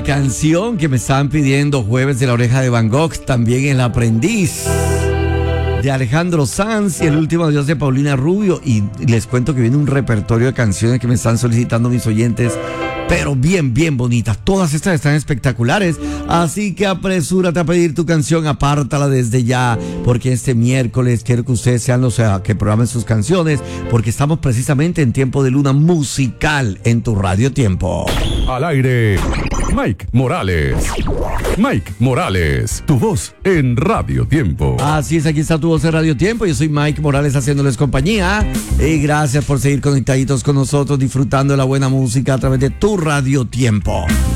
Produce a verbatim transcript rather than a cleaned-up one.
canción que me están pidiendo, Jueves de la Oreja de Van Gogh, también El Aprendiz de Alejandro Sanz y El Último Adiós de Paulina Rubio. Y les cuento que viene un repertorio de canciones que me están solicitando mis oyentes, pero bien, bien bonitas. Todas estas están espectaculares, así que apresúrate a pedir tu canción, apártala desde ya, porque este miércoles quiero que ustedes sean los uh, que programen sus canciones, porque estamos precisamente en tiempo de luna musical en tu Radio Tiempo. Al aire, Mike Morales. Mike Morales, tu voz en Radio Tiempo. Así es, aquí está tu voz en Radio Tiempo. Yo soy Mike Morales haciéndoles compañía. Y gracias por seguir conectaditos con nosotros, disfrutando de la buena música a través de tu Radio Tiempo.